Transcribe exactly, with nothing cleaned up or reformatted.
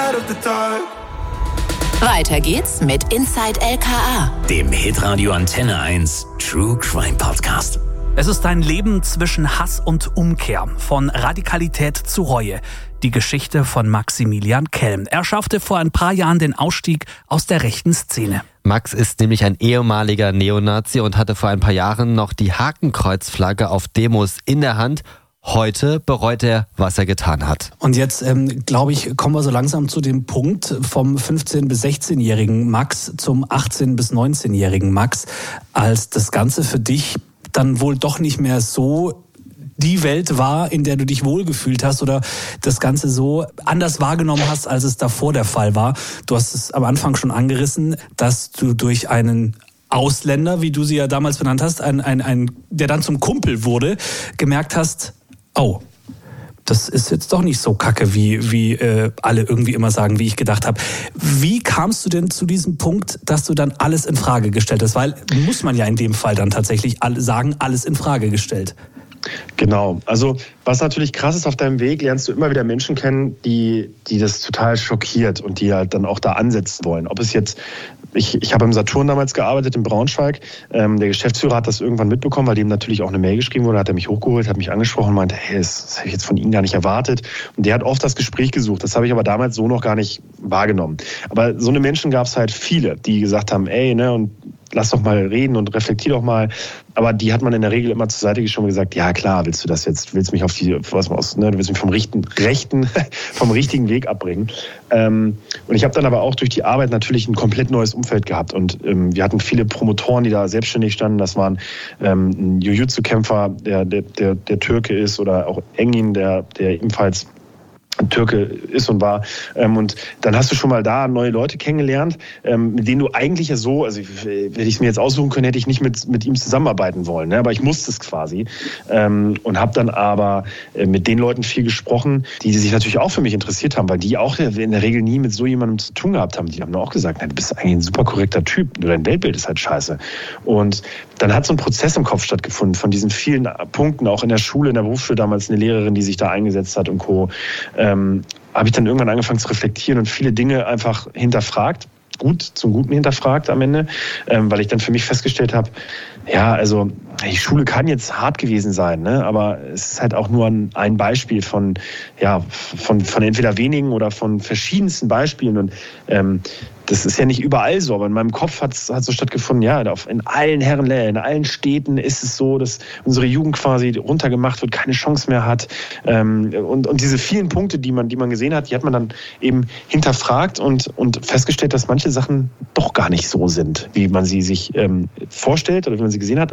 Weiter geht's mit Inside L K A, dem Hitradio Antenne eins True Crime Podcast. Es ist ein Leben zwischen Hass und Umkehr, von Radikalität zu Reue. Die Geschichte von Maximilian Kelm. Er schaffte vor ein paar Jahren den Ausstieg aus der rechten Szene. Max ist nämlich ein ehemaliger Neonazi und hatte vor ein paar Jahren noch die Hakenkreuzflagge auf Demos in der Hand. Heute bereut er, was er getan hat. Und jetzt, ähm, glaube ich, kommen wir so langsam zu dem Punkt vom fünfzehn- bis sechzehnjährigen Max zum achtzehn- bis neunzehnjährigen Max, als das Ganze für dich dann wohl doch nicht mehr so die Welt war, in der du dich wohlgefühlt hast oder das Ganze so anders wahrgenommen hast, als es davor der Fall war. Du hast es am Anfang schon angerissen, dass du durch einen Ausländer, wie du sie ja damals benannt hast, ein, ein, ein, der dann zum Kumpel wurde, gemerkt hast, oh, das ist jetzt doch nicht so kacke, wie, wie äh, alle irgendwie immer sagen, wie ich gedacht habe. Wie kamst du denn zu diesem Punkt, dass du dann alles in Frage gestellt hast? Weil muss man ja in dem Fall dann tatsächlich alle sagen, alles in Frage gestellt. Genau. Also was natürlich krass ist, auf deinem Weg lernst du immer wieder Menschen kennen, die, die das total schockiert und die halt dann auch da ansetzen wollen. Ob es jetzt, ich, ich habe im Saturn damals gearbeitet, in Braunschweig. Ähm, der Geschäftsführer hat das irgendwann mitbekommen, weil dem natürlich auch eine Mail geschrieben wurde, hat er mich hochgeholt, hat mich angesprochen und meinte, hey, das, das habe ich jetzt von Ihnen gar nicht erwartet. Und der hat oft das Gespräch gesucht. Das habe ich aber damals so noch gar nicht wahrgenommen. Aber so eine Menschen gab es halt viele, die gesagt haben, ey, ne, und lass doch mal reden und reflektier doch mal. Aber die hat man in der Regel immer zur Seite geschoben und gesagt, ja klar, willst du das jetzt, willst du mich auf die, was aus, ne, du willst mich vom richten, rechten, vom richtigen Weg abbringen. Ähm, und ich habe dann aber auch durch die Arbeit natürlich ein komplett neues Umfeld gehabt. Und ähm, wir hatten viele Promotoren, die da selbstständig standen. Das waren ähm, ein Jiu-Jitsu-Kämpfer, der, der, der, der Türke ist, oder auch Engin, der, der ebenfalls Türke ist und war. Und dann hast du schon mal da neue Leute kennengelernt, mit denen du eigentlich ja so, also hätte ich es mir jetzt aussuchen können, hätte ich nicht mit, mit ihm zusammenarbeiten wollen. Aber ich musste es quasi. Und habe dann aber mit den Leuten viel gesprochen, die sich natürlich auch für mich interessiert haben, weil die auch in der Regel nie mit so jemandem zu tun gehabt haben. Die haben auch gesagt, du bist eigentlich ein super korrekter Typ, nur dein Weltbild ist halt scheiße. Und dann hat so ein Prozess im Kopf stattgefunden von diesen vielen Punkten, auch in der Schule, in der Berufsschule damals eine Lehrerin, die sich da eingesetzt hat und Co. Ähm, habe ich dann irgendwann angefangen zu reflektieren und viele Dinge einfach hinterfragt, gut, zum Guten hinterfragt am Ende, ähm, weil ich dann für mich festgestellt habe, ja, also die Schule kann jetzt hart gewesen sein, ne? Aber es ist halt auch nur ein, ein Beispiel von, ja, von, von entweder wenigen oder von verschiedensten Beispielen und ähm, das ist ja nicht überall so, aber in meinem Kopf hat es so stattgefunden, ja, in allen Herrenläden, in allen Städten ist es so, dass unsere Jugend quasi runtergemacht wird, keine Chance mehr hat. Und, und diese vielen Punkte, die man, die man gesehen hat, die hat man dann eben hinterfragt und, und festgestellt, dass manche Sachen doch gar nicht so sind, wie man sie sich ähm, vorstellt oder wie man sie gesehen hat.